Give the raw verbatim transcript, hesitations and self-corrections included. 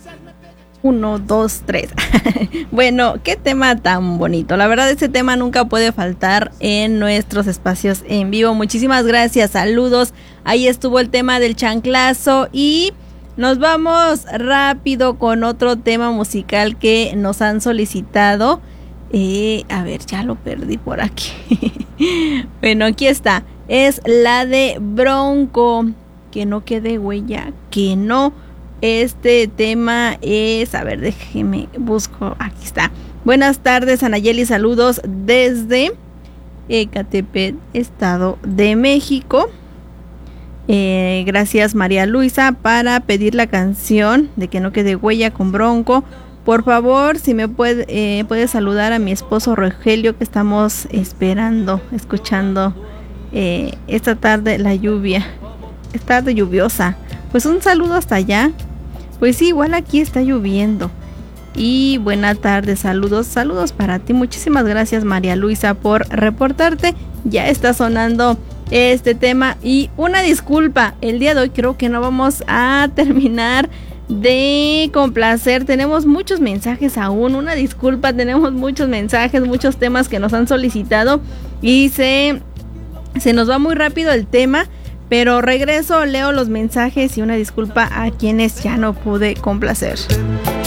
Uno, dos, tres. Bueno, qué tema tan bonito. La verdad, ese tema nunca puede faltar en nuestros espacios en vivo. Muchísimas gracias, saludos. Ahí estuvo el tema del chanclazo y nos vamos rápido con otro tema musical que nos han solicitado. Eh, a ver, ya lo perdí por aquí. Bueno, aquí está. Es la de Bronco. Que no quede huella, que no. Este tema es, a ver, déjeme, busco, aquí está. Buenas tardes, Anayeli, saludos desde Ecatepec, Estado de México. Eh, gracias, María Luisa, para pedir la canción de Que no quede huella con Bronco. Por favor, si me puede, eh, puede saludar a mi esposo Rogelio, que estamos esperando, escuchando eh, esta tarde la lluvia, es tarde lluviosa. Pues un saludo hasta allá. Pues sí, igual aquí está lloviendo. Y buena tarde, saludos, saludos para ti. Muchísimas gracias, María Luisa, por reportarte. Ya está sonando este tema. Y una disculpa, el día de hoy creo que no vamos a terminar de complacer. Tenemos muchos mensajes aún. Una disculpa, tenemos muchos mensajes, muchos temas que nos han solicitado. Y se, se nos va muy rápido el tema. Pero regreso, leo los mensajes y una disculpa a quienes ya no pude complacer.